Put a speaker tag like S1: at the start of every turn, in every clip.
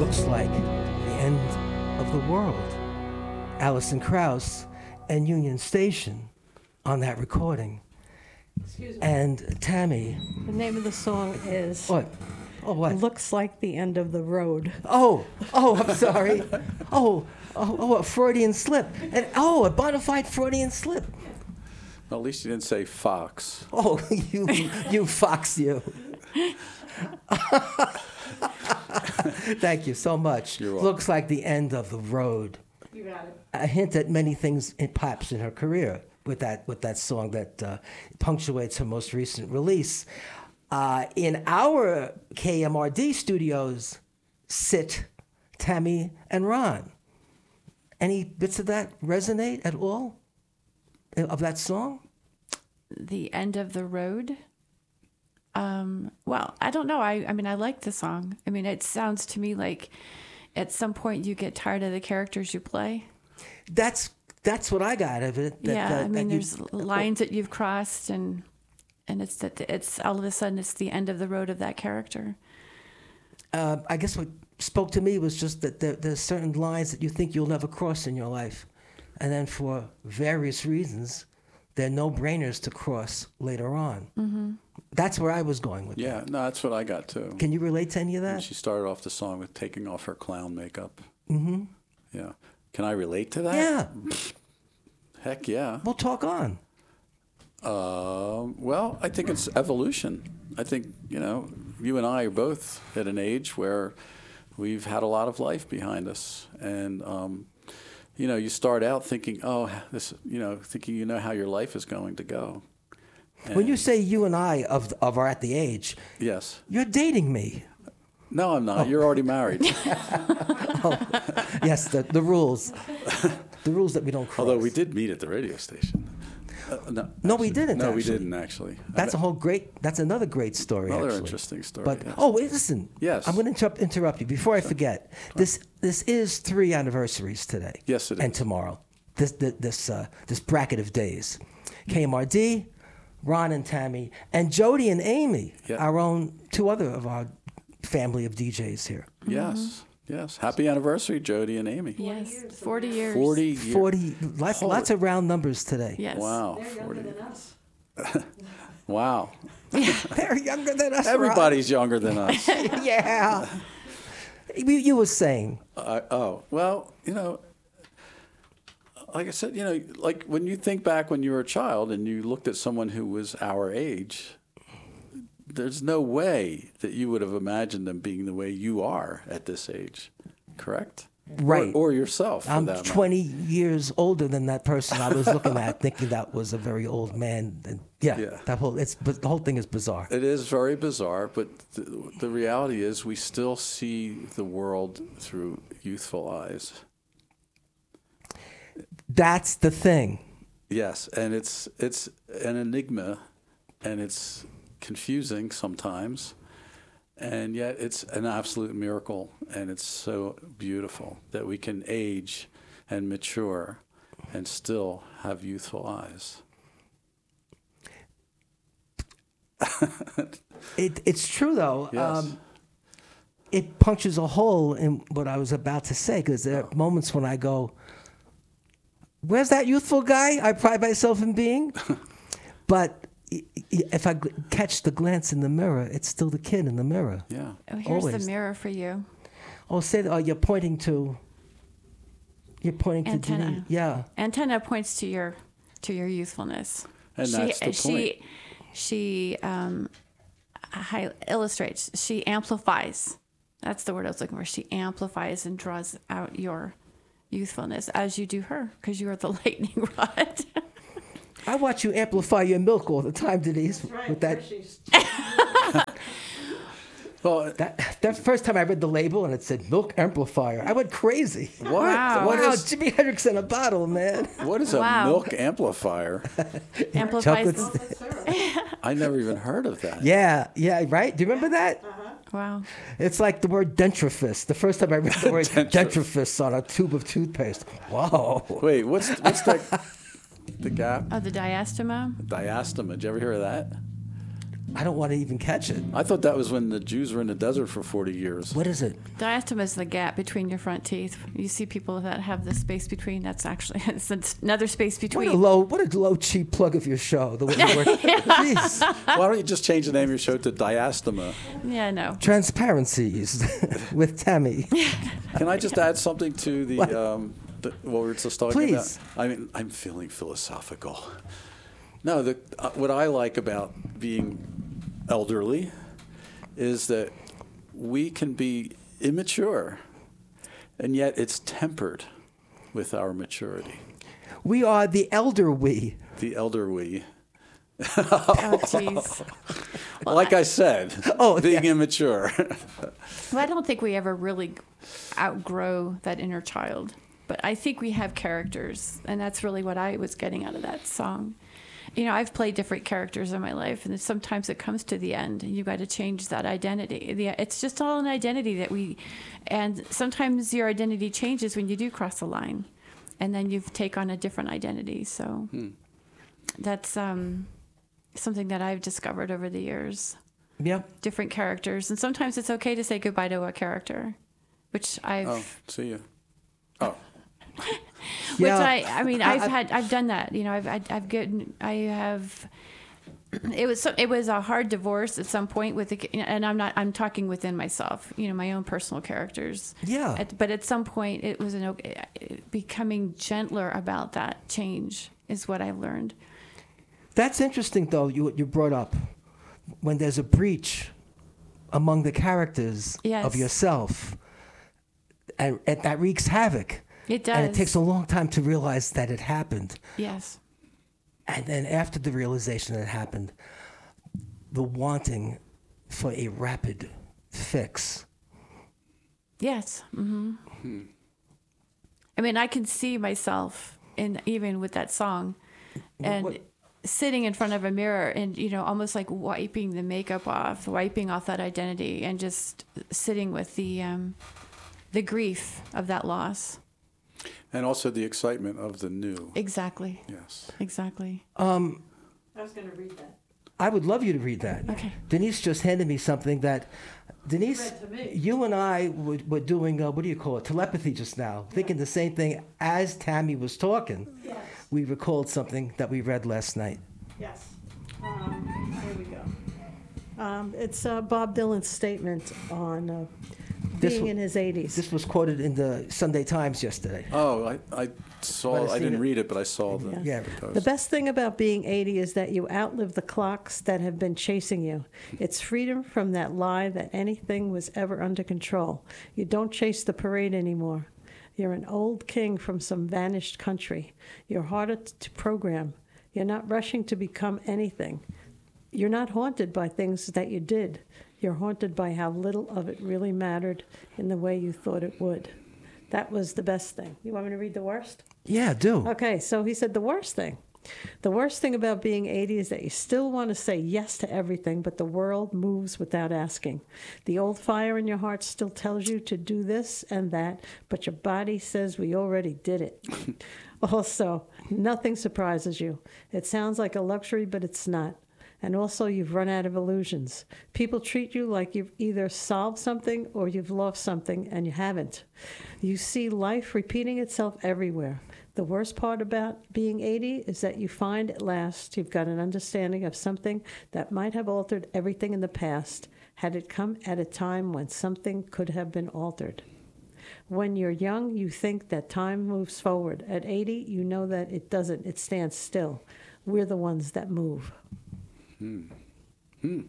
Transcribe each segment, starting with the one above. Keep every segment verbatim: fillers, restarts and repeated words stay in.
S1: looks like the end of the world. Alison Krauss and Union Station on that recording.
S2: Excuse me.
S1: And Tammy.
S2: The name of the song is
S1: What? Oh, what?
S2: Looks Like the End of the Road.
S1: Oh, oh, I'm sorry. oh, oh, oh, a Freudian slip. And oh, a bona fide Freudian slip.
S3: Well, at least you didn't say Fox.
S1: Oh, you, you fox, you. Thank you so much.
S3: You're welcome.
S1: Looks like the end of the road.
S2: You got it.
S1: A hint at many things in pops in her career with that with that song that uh, punctuates her most recent release. Uh, in our K M R D studios sit Tammy and Ron. Any bits of that resonate at all of that song?
S4: The End of the Road. Um, well, I don't know. I, I mean, I like the song. I mean, it sounds to me like at some point you get tired of the characters you play.
S1: That's that's what I got out of it. That,
S4: yeah,
S1: that,
S4: I mean,
S1: that
S4: there's
S1: you,
S4: lines that you've crossed, and and it's that it's all of a sudden it's the end of the road of that character.
S1: Uh, I guess what spoke to me was just that there, there's certain lines that you think you'll never cross in your life, and then for various reasons, they're no-brainers to cross later on. Mm-hmm. That's where I was going with
S3: Yeah,
S1: that.
S3: no, that's what I got too.
S1: Can you relate to any of
S3: And
S1: that?
S3: she started off the song with taking off her clown makeup.
S1: Mm-hmm.
S3: Yeah. Can I relate to that?
S1: Yeah.
S3: Heck yeah.
S1: Well, talk on.
S3: Um, well, I think it's evolution. I think, you know, you and I are both at an age where we've had a lot of life behind us. And, um, you know, you start out thinking, oh, this, you know, thinking you know how your life is going to go.
S1: When you say you and I of of are at the age,
S3: Yes.
S1: you're dating me.
S3: No, I'm not. You're already married.
S1: Yes, the, the rules. The rules that we don't cross.
S3: Although we did meet at the radio station. Uh, no,
S1: No, we
S3: actually-
S1: didn't,
S3: No, we
S1: actually.
S3: didn't actually.
S1: That's a whole great, that's another great story,
S3: Another
S1: actually.
S3: interesting story,
S1: But,
S3: yes.
S1: oh, wait, listen.
S3: Yes.
S1: I'm going to interrupt, interrupt you before I forget. This this is three anniversaries today.
S3: Yes, it
S1: And
S3: is.
S1: tomorrow. This this this, uh, this bracket of days. K M R D, Ron and Tammy, and Jody and Amy,
S3: Yeah.
S1: our own, two other of our family of D Js here.
S3: Yes, yes. Happy anniversary, Jody and Amy.
S4: Yes, forty years.
S3: Forty years.
S1: forty, lots,
S3: Holy-
S1: lots of round numbers today.
S4: Yes.
S3: Wow.
S2: They're younger
S3: forty.
S2: than us.
S3: Wow.
S1: They're younger than us, Ron.
S3: Everybody's younger than us.
S1: Yeah. you, you were saying.
S3: Uh, oh, well, you know, like I said, you know, like when you think back when you were a child and you looked at someone who was our age, there's no way that you would have imagined them being the way you are at this age, correct?
S1: Right.
S3: Or, or yourself, for
S1: I'm
S3: that matter.
S1: twenty years older than that person I was looking at, thinking that was a very old man. And yeah,
S3: Yeah.
S1: that whole it's but the whole thing is bizarre.
S3: It is very bizarre, but the, the reality is we still see the world through youthful eyes.
S1: That's the thing.
S3: Yes, and it's it's an enigma, and it's confusing sometimes, and yet it's an absolute miracle, and it's so beautiful that we can age and mature and still have youthful eyes.
S1: It it's true though.
S3: Yes.
S1: Um, it punctures a hole in what I was about to say because there are moments when I go, "Where's that youthful guy I pride myself in being?" But i- i- if I gl- catch the glance in the mirror, it's still the kid in the mirror.
S3: Yeah.
S4: Oh, here's
S1: Always.
S4: the mirror for you.
S1: Oh, say that. Oh, you're pointing to. You're pointing to.
S4: Antenna.
S1: Denise. Yeah.
S4: Antenna points to your to your youthfulness.
S3: And
S4: she,
S3: that's the
S4: she,
S3: point.
S4: She um, hi- illustrates. She amplifies. That's the word I was looking for. She amplifies and draws out your youthfulness as you do her, because you are the lightning rod.
S1: I watch you amplify your milk all the time, Denise.
S2: That's right.
S1: With that,
S2: Hershey's.
S3: Well,
S1: that, that first time I read the label and it said milk amplifier, I went crazy.
S3: what?
S4: Wow.
S3: What
S1: Wow,
S3: is
S1: Jimi Hendrix in a bottle, man.
S3: what is
S4: Wow.
S3: a milk amplifier?
S4: Amplifies.
S1: Chocolates.
S4: The,
S3: I never even heard of that.
S1: Yeah, yeah, right? Do you remember that?
S4: wow.
S1: It's like the word dentifrice. The first time I read the word
S3: Dentifrice.
S1: dentifrice on a tube of toothpaste. Whoa.
S3: Wait, what's what's that? The gap?
S4: Oh, the diastema.
S3: Diastema. Did you ever hear of that?
S1: I don't want to even catch it.
S3: I thought that was when the Jews were in the desert for forty years.
S1: What is it?
S4: Diastema is the gap between your front teeth. You see people that have the space between. That's actually it's another space
S1: What a
S4: between.
S1: low, what a low cheap plug of your show. The way you work. Jeez.
S3: Why don't you just change the name of your show to Diastema?
S4: Yeah, no.
S1: Transparencies with Tammy.
S3: Can I just add something to the,
S1: What?
S3: um, the what we were just talking
S1: Please.
S3: about? I mean, I'm feeling philosophical. No, the, uh, what I like about being elderly is that we can be immature, and yet it's tempered with our maturity.
S1: We are the elder we.
S3: The elder we.
S4: Oh, jeez.
S3: Like I said,
S1: Oh,
S3: being
S1: yeah.
S3: immature.
S4: Well, I don't think we ever really outgrow that inner child, but I think we have characters, and that's really what I was getting out of that song. You know, I've played different characters in my life, and sometimes it comes to the end, and you got to change that identity. The- It's just all an identity that we, and sometimes your identity changes when you do cross the line, and then you take on a different identity. So that's um, something that I've discovered over the years.
S1: Yeah.
S4: Different characters, and sometimes it's okay to say goodbye to a character, which I've,
S3: Oh, see you. Oh,
S4: which
S1: Yeah.
S4: I, I mean,
S1: I-
S4: I've
S1: I-
S4: had, I've done that. You know, I've, I've, I've gotten, I have. It was, so- it was a hard divorce at some point with the, and I'm not, I'm talking within myself. You know, my own personal characters.
S1: Yeah.
S4: At, but at some point, it was an okay, becoming gentler about that change is what I've learned.
S1: That's interesting, though, you, you brought up when there's a breach among the characters
S4: Yes.
S1: of yourself, and, and that wreaks havoc.
S4: It does.
S1: And it takes a long time to realize that it happened.
S4: Yes.
S1: And then after the realization that it happened, the wanting for a rapid fix.
S4: Yes. hmm I mean, I can see myself in even with that song, and
S1: What-
S4: sitting in front of a mirror and you know almost like wiping the makeup off, wiping off that identity, and just sitting with the um, the grief of that loss.
S3: and also the excitement of the new.
S4: Exactly.
S3: Yes.
S4: Exactly.
S1: Um,
S2: I was going to read that.
S1: I would love you to read that.
S4: Okay.
S1: Denise just handed me something that, Denise,
S2: Read to me.
S1: you and I were, were doing, uh, what do you call it, telepathy just now, thinking the same thing as Tammy was talking.
S2: Yes.
S1: We recalled something that we read last night.
S2: Yes. Um, here we go. Um, it's uh, Bob Dylan's statement on uh,
S1: This
S2: being
S1: wa-
S2: in his eighties.
S1: This was quoted in the Sunday Times yesterday.
S3: Oh, I, I
S1: Might
S3: saw.
S1: have
S3: I
S1: seen
S3: didn't
S1: it.
S3: read it, but I saw the.
S1: Yeah.
S3: post.
S2: The best thing about being eighty is that you outlive the clocks that have been chasing you. It's freedom from that lie that anything was ever under control. You don't chase the parade anymore. You're an old king from some vanished country. You're harder to program. You're not rushing to become anything. You're not haunted by things that you did. You're haunted by how little of it really mattered in the way you thought it would. That was the best thing. You want me to read the worst?
S1: Yeah, do.
S2: Okay, so he said the worst thing. The worst thing about being eighty is that you still want to say yes to everything, but the world moves without asking. The old fire in your heart still tells you to do this and that, but your body says we already did it. Also, nothing surprises you. It sounds like a luxury, but it's not. And also, you've run out of illusions. People treat you like you've either solved something or you've lost something, and you haven't. You see life repeating itself everywhere. The worst part about being eighty is that you find at last you've got an understanding of something that might have altered everything in the past, had it come at a time when something could have been altered. When you're young, you think that time moves forward. At eighty, you know that it doesn't. It stands still. We're the ones that move.
S3: Hmm. Hmm.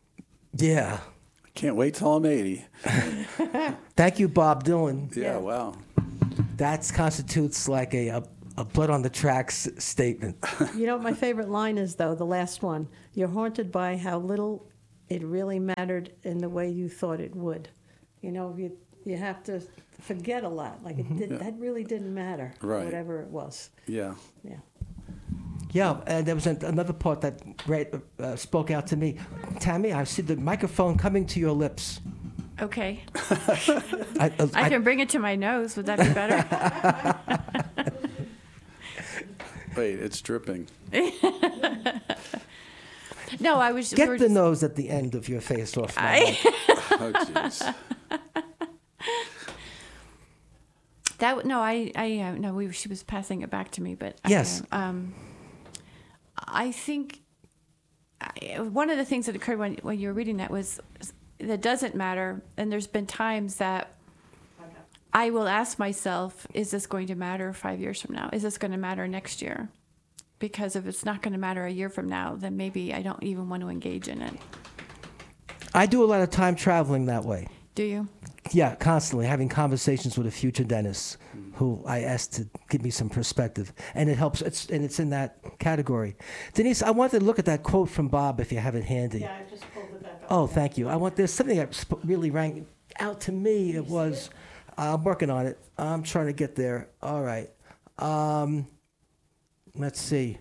S1: Yeah.
S3: Can't wait till I'm eighty.
S1: Thank you, Bob Dylan.
S3: Yeah.
S2: Yeah.
S3: Wow.
S1: That constitutes like a, a, a blood on the tracks statement.
S2: You know what my favorite line is, though? The last one. You're haunted by how little it really mattered in the way you thought it would. You know, you you have to forget a lot. Like, it did,
S3: Yeah.
S2: that really didn't matter,
S3: Right.
S2: whatever it was.
S3: Yeah.
S2: Yeah.
S1: Yeah, and there was an, another part that right, uh, spoke out to me. Tammy, I see the microphone coming to your lips.
S4: Okay.
S1: I, uh,
S4: I
S1: I-
S4: can bring it to my nose. Would that be better?
S3: Wait, it's dripping.
S4: No, I was.
S1: Get
S4: we were
S1: the
S4: just,
S1: nose at the end of your face off my
S4: I,
S1: mic.
S3: Oh, jeez.
S4: that no, I I uh, no. We she was passing it back to me, but
S1: Yes.
S4: I, um, I think I, one of the things that occurred when when you were reading that was that doesn't matter, and there's been times that I will ask myself, is this going to matter five years from now? Is this going to matter next year? Because if it's not going to matter a year from now, then maybe I don't even want to engage in it.
S1: I do a lot of time traveling that way.
S4: Do you?
S1: Yeah, constantly having conversations with a future dentist who I asked to give me some perspective, and it helps. It's and it's in that category. Denise, I wanted to look at that quote from Bob if you have it handy.
S2: I just pulled it back up.
S1: Oh, thank you. I want there's something that sp- really rang out to me. It was I'm working on it. I'm trying to get there. All right. Um, let's see.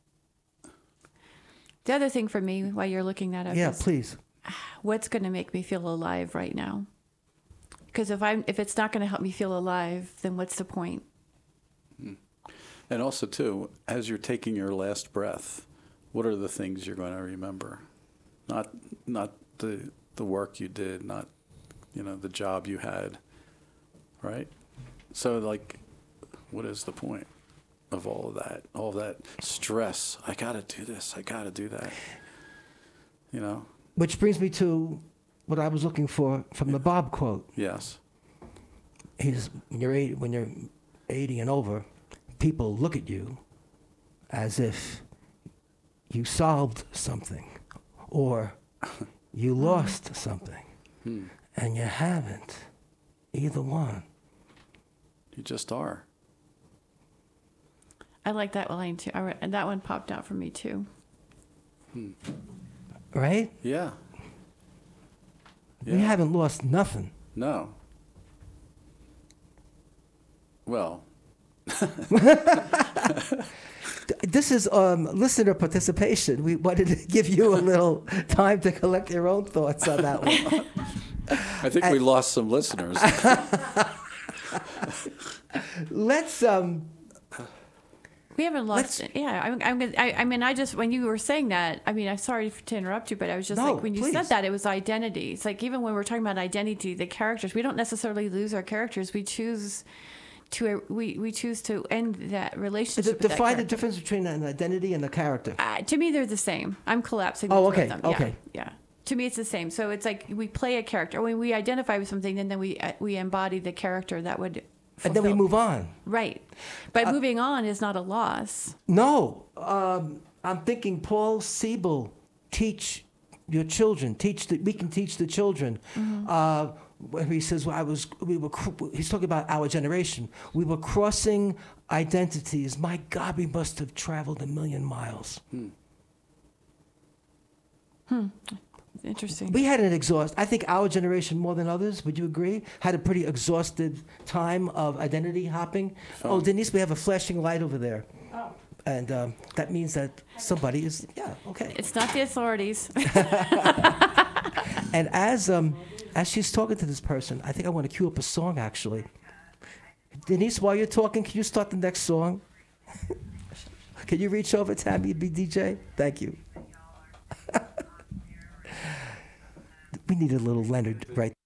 S4: The other thing for me, while you're looking that up,
S1: Yeah,
S4: is
S1: please.
S4: what's going to make me feel alive right now? Because if I'm if it's not going to help me feel alive, then what's the point?
S3: And also, too, as you're taking your last breath, what are the things you're going to remember? Not not the the work you did, not you know the job you had, right? So, like, what is the point of all of that? All of that stress. I got to do this. I got to do that. You know.
S1: Which brings me to what I was looking for from the Bob quote.
S3: Yes.
S1: He's when you're eighty, when you're eighty and over, people look at you as if you solved something or you lost something,
S3: Hmm.
S1: and you haven't. Either one.
S3: You just are.
S4: I like that line too. I re- and that one popped out for me too.
S1: Right?
S3: Yeah. Yeah.
S1: We haven't lost nothing.
S3: No. Well.
S1: This is um, listener participation. We wanted to give you a little time to collect your own thoughts on that one.
S3: I think we lost some listeners.
S1: Let's um,
S4: We haven't lost it. Yeah, I'm, I'm gonna, I, I mean, I just, when you were saying that, I mean, I'm sorry to interrupt you, but I was just
S1: No,
S4: like, when you
S1: please.
S4: said that, it was identity. It's like, even when we're talking about identity, the characters, we don't necessarily lose our characters. We choose to, we, we choose to end that relationship. with that
S1: define the
S4: character.
S1: difference between an identity and a character.
S4: Uh, to me, they're the same. I'm collapsing.
S1: Oh,
S4: the two
S1: okay,
S4: of them. Yeah,
S1: okay.
S4: Yeah. To me, it's the same. So it's like we play a character. When we identify with something, and then we uh, we embody the character that would.
S1: And then we
S4: fulfill-
S1: move on.
S4: Right. But
S1: Uh,
S4: moving on is not a loss.
S1: No, um, I'm thinking Paul Siebel, teach your children. Teach the, we can teach the children. Uh, where he says, well, I was, we were, cr- he's talking about our generation. We were crossing identities. My God, we must have traveled a million miles.
S4: Interesting.
S1: We had an exhaust. I think our generation more than others. Would you agree? Had a pretty exhausted time of identity hopping. Oh, Denise, we have a flashing light over there,
S2: Oh.
S1: and um, that means that somebody is. Yeah, okay.
S4: It's not the authorities.
S1: And as um, as she's talking to this person, I think I want to cue up a song. Actually, Denise, while you're talking, can you start the next song? Can you reach over, Tammy, be D J? Thank you. We need a little Leonard right